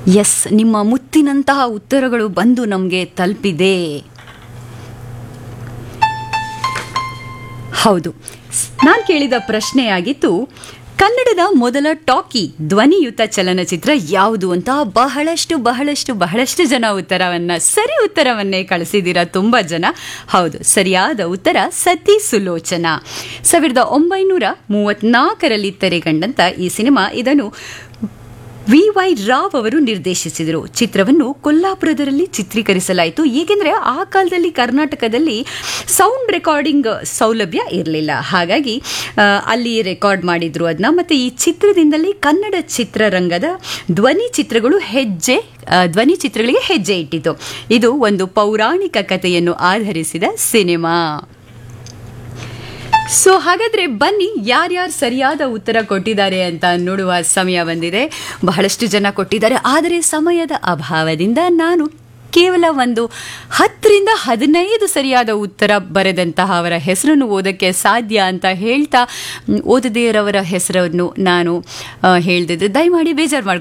S, ನಿಮ್ಮ ಮುತ್ತಿನಂತಹ ಉತ್ತರಗಳು ಬಂದು ನಮಗೆ ತಲುಪಿದೆ. ಹೌದು, ನಾನು ಕೇಳಿದ ಪ್ರಶ್ನೆಯಾಗಿತ್ತು, ಕನ್ನಡದ ಮೊದಲ ಟಾಕಿ ಧ್ವನಿಯುತ ಚಲನಚಿತ್ರ ಯಾವುದು ಅಂತ. ಬಹಳಷ್ಟು ಜನ ಸರಿ ಉತ್ತರವನ್ನೇ ಕಳಿಸಿದ್ದೀರಾ, ತುಂಬ ಜನ. ಹೌದು, ಸರಿಯಾದ ಉತ್ತರ ಸತಿ ಸುಲೋಚನಾ. 1934ರಲ್ಲಿ ತೆರೆಕಂಡಂತ ಈ ಸಿನಿಮಾ, ಇದನ್ನು ವಿ.ವೈ. ರಾವ್ ಅವರು ನಿರ್ದೇಶಿಸಿದರು. ಚಿತ್ರವನ್ನು ಕೊಲ್ಲಾಪುರದಲ್ಲಿ ಚಿತ್ರೀಕರಿಸಲಾಯಿತು. ಏಕೆಂದರೆ ಆ ಕಾಲದಲ್ಲಿ ಕರ್ನಾಟಕದಲ್ಲಿ ಸೌಂಡ್ ರೆಕಾರ್ಡಿಂಗ್ ಸೌಲಭ್ಯ ಇರಲಿಲ್ಲ, ಹಾಗಾಗಿ ಅಲ್ಲಿ ರೆಕಾರ್ಡ್ ಮಾಡಿದ್ರು ಅದನ್ನ. ಮತ್ತು ಈ ಚಿತ್ರದಿಂದಲೇ ಕನ್ನಡ ಚಿತ್ರರಂಗದ ಧ್ವನಿ ಚಿತ್ರಗಳಿಗೆ ಹೆಜ್ಜೆ ಇಟ್ಟಿತು. ಇದು ಒಂದು ಪೌರಾಣಿಕ ಕಥೆಯನ್ನು ಆಧರಿಸಿದ ಸಿನಿಮಾ. ಸೊ ಹಾಗಾದ್ರೆ ಬನ್ನಿ, ಯಾರ್ಯಾರು ಸರಿಯಾದ ಉತ್ತರ ಕೊಟ್ಟಿದ್ದಾರೆ ಅಂತ ನೋಡುವ ಸಮಯ ಬಂದಿದೆ. ಬಹಳಷ್ಟು ಜನ ಕೊಟ್ಟಿದ್ದಾರೆ, ಆದರೆ ಸಮಯದ ಅಭಾವದಿಂದ ನಾನು ಕೇವಲ ಒಂದು 10ರಿಂದ 15 ಸರಿಯಾದ ಉತ್ತರ ಬರೆದಂತಹ ಅವರ ಹೆಸರನ್ನು ಓದಕ್ಕೆ ಸಾಧ್ಯ ಅಂತ ಹೇಳ್ತಾ, ಓದದೇ ಇರೋವರ ಹೆಸರನ್ನು ನಾನು ಹೇಳ್ದಿದ್ರೆ ದಯಮಾಡಿ ಬೇಜಾರು